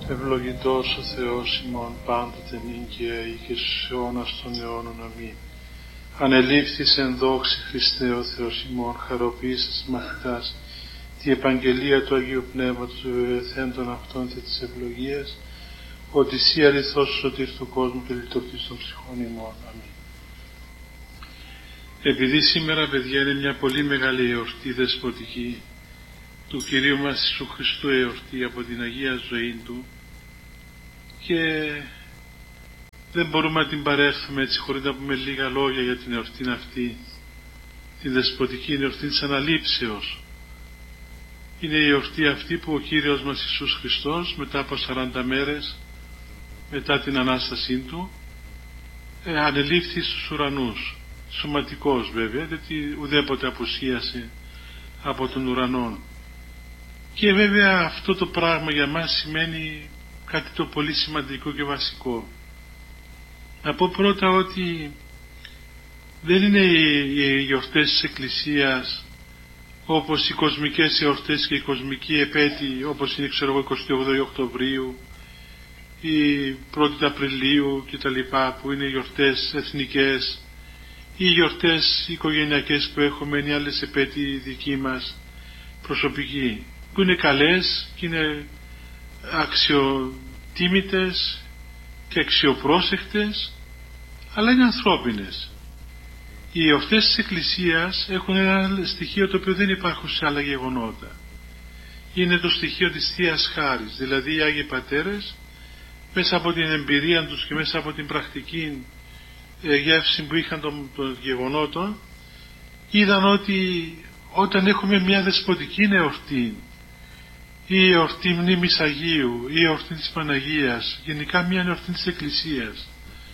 Ευλογητός ο Θεός ημών πάντοτε νύν ή και στους αιώνας των αιώνων. Αμήν. Ανελήφθης εν δόξη Χριστέ ο Θεός ημών, χαροποίησας μαθητάς τη επαγγελία του Αγίου Πνεύματος βεβαιωθέντων αυτών και της ευλογίας, ότι εσύ αληθώς ο σωτήρ του κόσμου και λειτουργής των ψυχών ημών. Αμήν. Επειδή σήμερα, παιδιά, είναι μια πολύ μεγάλη εορτή δεσποτική του Κυρίου μας Ιησού Χριστού, εορτή από την Αγία ζωή Του, και δεν μπορούμε να την παρέχθουμε έτσι χωρίς να πούμε λίγα λόγια για την εορτή αυτή, την δεσποτική εορτή της Αναλήψεως. Είναι η εορτή αυτή που ο Κύριος μας Ιησούς Χριστός μετά από 40 μέρες μετά την Ανάστασή Του ανελήφθη στους ουρανούς, σωματικός βέβαια, γιατί ουδέποτε απουσίασε από τον ουρανό. Και βέβαια αυτό το πράγμα για μας σημαίνει κάτι το πολύ σημαντικό και βασικό. Να πω πρώτα ότι δεν είναι οι γιορτές της Εκκλησίας όπως οι κοσμικές εορτές και οι κοσμικοί επέτειοι, όπως είναι 28 Οκτωβρίου ή 1η Απριλίου και τα λοιπά, που είναι γιορτές εθνικές ή γιορτές οικογενειακές που έχουμε, ή άλλες επέτειοι δικοί μας προσωπικοί, που είναι καλές και είναι αξιοτίμητες και αξιοπρόσεχτες, αλλά είναι ανθρώπινες. Οι εορτές της Εκκλησίας έχουν ένα στοιχείο το οποίο δεν υπάρχουν σε άλλα γεγονότα. Είναι το στοιχείο της Θείας Χάρης, δηλαδή οι Άγιοι Πατέρες μέσα από την εμπειρία τους και μέσα από την πρακτική γεύση που είχαν των γεγονότων, είδαν ότι όταν έχουμε μια δεσποτική εορτή ή εορτή μνήμης Αγίου ή εορτή της Παναγίας, γενικά μια εορτή της Εκκλησίας,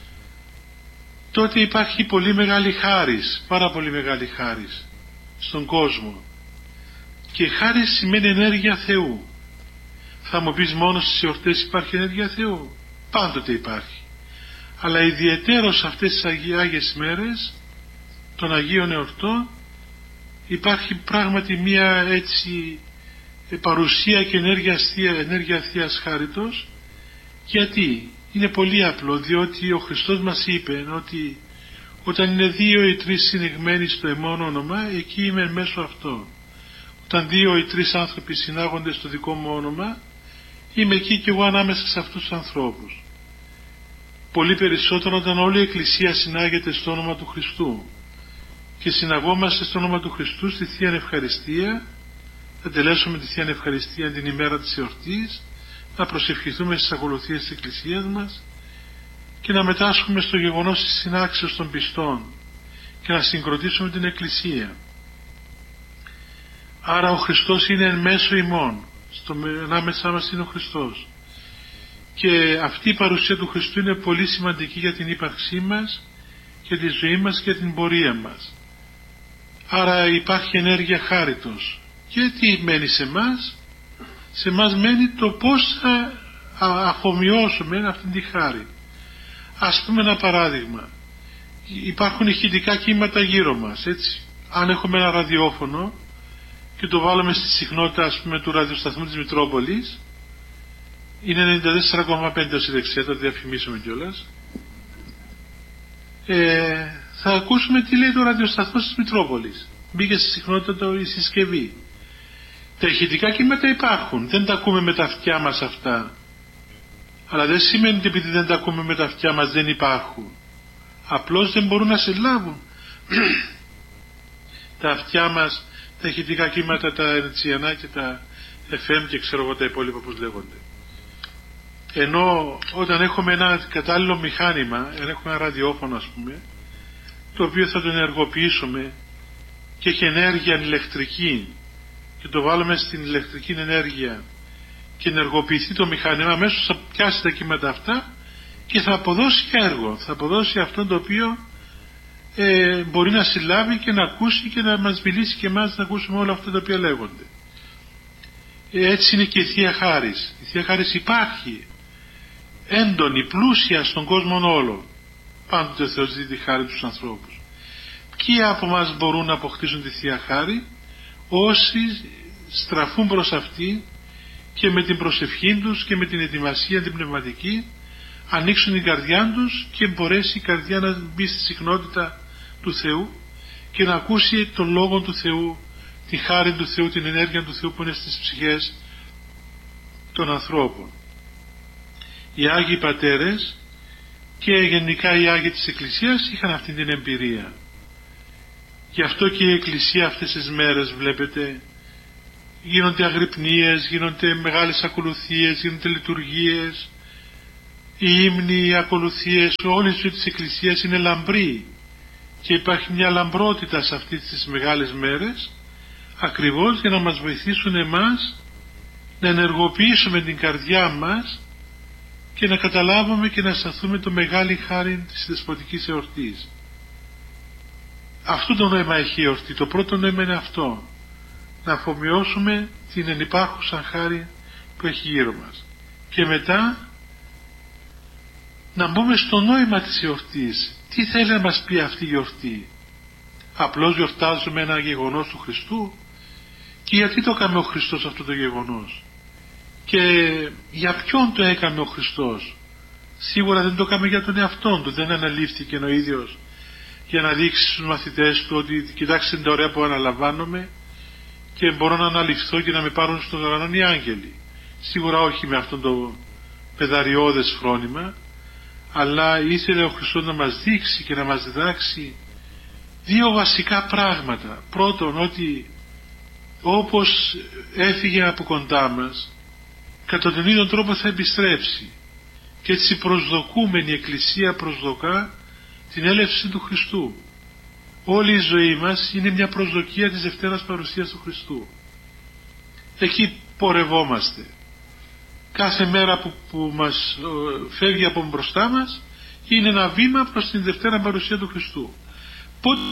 τότε υπάρχει πολύ μεγάλη χάρις, πάρα πολύ μεγάλη χάρις στον κόσμο. Και χάρις σημαίνει ενέργεια Θεού. Θα μου πεις, μόνο στις εορτές υπάρχει ενέργεια Θεού? Πάντοτε υπάρχει. Αλλά ιδιαιτέρως αυτές τις Άγιες μέρες των Αγίων Εορτών υπάρχει πράγματι μια έτσι παρουσία και ενέργεια Θείας Χάριτος. Γιατί? Είναι πολύ απλό, διότι ο Χριστός μας είπε ότι όταν είναι 2 ή 3 συνηγμένοι στο εμόν όνομα, εκεί είμαι μέσω αυτό. Όταν 2 ή 3 άνθρωποι συνάγονται στο δικό μου όνομα, είμαι εκεί και εγώ ανάμεσα σε αυτούς τους ανθρώπους. Πολύ περισσότερο όταν όλη η Εκκλησία συνάγεται στο όνομα του Χριστού και συναγόμαστε στο όνομα του Χριστού στη Θεία Ευχαριστία. Θα τελέσουμε τη Θεία Ευχαριστία την ημέρα της εορτής, να προσευχηθούμε στις ακολουθίες της Εκκλησίας μας και να μετάσχουμε στο γεγονός της συνάξεως των πιστών και να συγκροτήσουμε την Εκκλησία. Άρα ο Χριστός είναι εν μέσω ημών, ανάμεσά μας είναι ο Χριστός, και αυτή η παρουσία του Χριστού είναι πολύ σημαντική για την ύπαρξή μας και τη ζωή μας και την πορεία μας. Άρα υπάρχει ενέργεια χάριτος. Και τι μένει σε εμάς? Σε εμάς μένει το πώς θα αφομοιώσουμε αυτή τη χάρη. Ας πούμε ένα παράδειγμα. Υπάρχουν ηχητικά κύματα γύρω μας, έτσι. Αν έχουμε ένα ραδιόφωνο και το βάλουμε στη συχνότητα, ας πούμε, του ραδιοσταθμού της Μητρόπολης, είναι 94,5 ως η δεξιά, θα διαφημίσουμε κιόλας, θα ακούσουμε τι λέει το ραδιοσταθμός της Μητρόπολης. Μπήκε στη συχνότητα η συσκευή. Τα ηχητικά κύματα υπάρχουν, δεν τα ακούμε με τα αυτιά μας αυτά, αλλά δεν σημαίνει ότι επειδή δεν τα ακούμε με τα αυτιά μας δεν υπάρχουν. Απλώς δεν μπορούν να συλλάβουν τα αυτιά μας τα ηχητικά κύματα, τα ερτσιανά και τα FM και ξέρω εγώ τα υπόλοιπα πώς λέγονται. Ενώ όταν έχουμε ένα κατάλληλο μηχάνημα, έχουμε ένα ραδιόφωνο ας πούμε, το οποίο θα το ενεργοποιήσουμε και έχει ενέργεια ηλεκτρική και το βάλουμε στην ηλεκτρική ενέργεια και ενεργοποιηθεί το μηχάνημα, αμέσως θα πιάσει τα κύματα αυτά και θα αποδώσει έργο, θα αποδώσει αυτό το οποίο μπορεί να συλλάβει και να ακούσει και να μας μιλήσει και εμάς να ακούσουμε όλα αυτά τα οποία λέγονται. Έτσι είναι και η Θεία Χάρις. Η Θεία Χάρις υπάρχει έντονη, πλούσια στον κόσμο όλο. Πάντοτε ο Θεός δίνει τη χάρη τους ανθρώπους. Ποιοι από μας μπορούν να αποκτήσουν τη Θεία Χάρη? Όσοι στραφούν προς αυτή και με την προσευχή τους και με την ετοιμασία την πνευματική ανοίξουν την καρδιά τους και μπορέσει η καρδιά να μπει στη συχνότητα του Θεού και να ακούσει τον Λόγο του Θεού, τη χάρη του Θεού, την ενέργεια του Θεού που είναι στις ψυχές των ανθρώπων. Οι Άγιοι Πατέρες και γενικά οι Άγιοι της Εκκλησίας είχαν αυτή την εμπειρία. Γι' αυτό και η Εκκλησία αυτές τις μέρες, βλέπετε, γίνονται αγρυπνίες, γίνονται μεγάλες ακολουθίες, γίνονται λειτουργίες, οι ύμνοι, οι ακολουθίες, όλη η ζωή της Εκκλησίας είναι λαμπρή και υπάρχει μια λαμπρότητα σε αυτές τις μεγάλες μέρες, ακριβώς για να μας βοηθήσουν εμάς να ενεργοποιήσουμε την καρδιά μας και να καταλάβουμε και να αισθανθούμε το μεγάλη χάρη της Δεσποτικής Εορτής. Αυτό το νόημα έχει η εορτή. Το πρώτο νόημα είναι αυτό, να αφομοιώσουμε την ενυπάρχουσα χάρη που έχει γύρω μας, και μετά να μπούμε στο νόημα της εορτής. Τι θέλει να μας πει αυτή η εορτή? Απλώς γιορτάζουμε ένα γεγονός του Χριστού? Και γιατί το έκανε ο Χριστός αυτό το γεγονός? Και για ποιον το έκανε ο Χριστός? Σίγουρα δεν το έκανε για τον εαυτόν του, δεν αναλήφθηκε ο ίδιος για να δείξει στους μαθητές του ότι κοιτάξτε τι ωραία που αναλαμβάνομαι και μπορώ να αναλυφθώ και να με πάρουν στον ουρανό οι άγγελοι. Σίγουρα όχι με αυτόν το παιδαριώδες φρόνημα, αλλά ήθελε ο Χριστός να μας δείξει και να μας διδάξει δύο βασικά πράγματα. Πρώτον, ότι όπως έφυγε από κοντά μας, κατά τον ίδιο τρόπο θα επιστρέψει, και έτσι προσδοκούμενη η Εκκλησία προσδοκά την έλευση του Χριστού. Όλη η ζωή μας είναι μια προσδοκία της Δευτέρας Παρουσίας του Χριστού. Εκεί πορευόμαστε. Κάθε μέρα που μας φεύγει από μπροστά μας είναι ένα βήμα προς την Δευτέρα Παρουσία του Χριστού. Πότε